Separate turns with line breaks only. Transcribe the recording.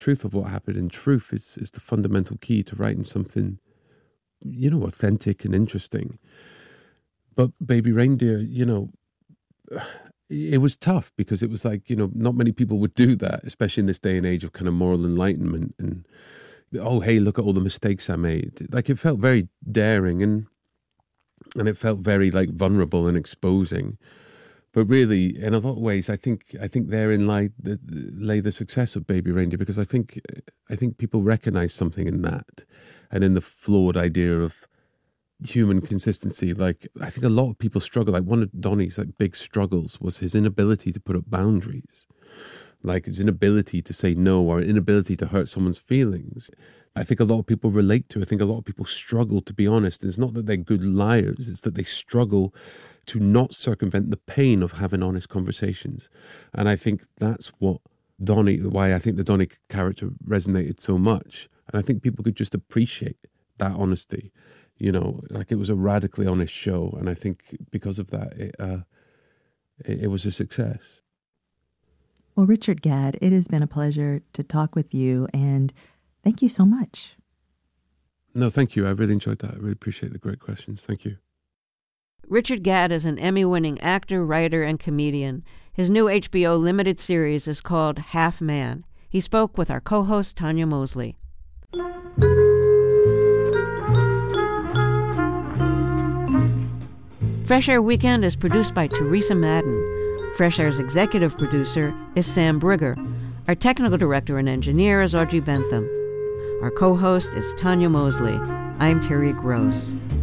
truth of what happened. And truth is the fundamental key to writing something, authentic and interesting. But Baby Reindeer, it was tough because it was like, not many people would do that, especially in this day and age of kind of moral enlightenment and, oh, hey, look at all the mistakes I made. Like, it felt very daring and it felt very like vulnerable and exposing. But really, in a lot of ways, I think therein lay the success of Baby Reindeer, because I think people recognize something in that and in the flawed idea of human consistency. Like, I think a lot of people struggle. Like, one of Donnie's like big struggles was his inability to put up boundaries, like his inability to say no or inability to hurt someone's feelings. I think a lot of people relate to. I think a lot of people struggle to be honest. It's not that they're good liars. It's that they struggle to not circumvent the pain of having honest conversations. And I think that's why I think the Donnie character resonated so much. And I think people could just appreciate that honesty. Like, it was a radically honest show. And I think because of that, it was a success.
Well, Richard Gadd, it has been a pleasure to talk with you, and thank you so much.
No, thank you. I really enjoyed that. I really appreciate the great questions. Thank you.
Richard Gadd is an Emmy-winning actor, writer, and comedian. His new HBO limited series is called Half Man. He spoke with our co-host, Tanya Mosley. Fresh Air Weekend is produced by Teresa Madden. Fresh Air's executive producer is Sam Brigger. Our technical director and engineer is Audrey Bentham. Our co-host is Tanya Mosley. I'm Terry Gross.